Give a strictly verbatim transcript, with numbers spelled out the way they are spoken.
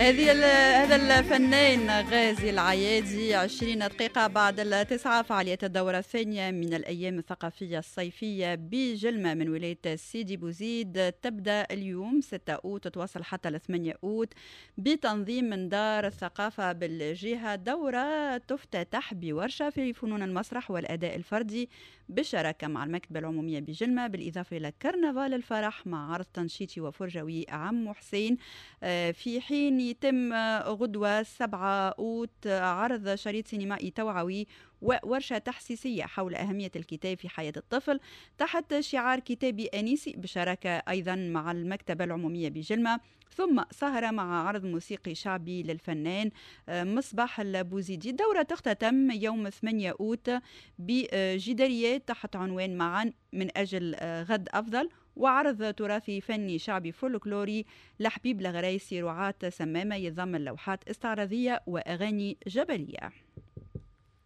هذه هذا الفنان غازي العيادي. عشرين دقيقة بعد التسعة فعالية الدورة الثانية من الأيام الثقافية الصيفية بجلمة من ولاية سيدي بوزيد تبدأ اليوم ستة أوت تتواصل حتى ل ثمانية أوت بتنظيم من دار الثقافة بالجهة. دورة تفتتح بورشة في فنون المسرح والأداء الفردي بالشراكة مع المكتبة العمومية بجلمة، بالإضافة إلى كرنفال الفرح مع عرض تنشيطي وفرجوي عم حسين. في حين يتم غدوة سبعة أوت عرض شريط سينمائي توعوي وورشة تحسيسية حول أهمية الكتاب في حياة الطفل تحت شعار كتابي أنيسي بالشراكة أيضا مع المكتبة العمومية بجلمة. ثم سهرة مع عرض موسيقي شعبي للفنان مصباح البوزيدي. الدورة تختتم يوم ثمانية أوت بجداريات تحت عنوان معا من أجل غد أفضل، وعرض تراثي فني شعبي فولكلوري لحبيب الغرايسي رعاة سمامة يضم اللوحات استعراضية وأغاني جبلية.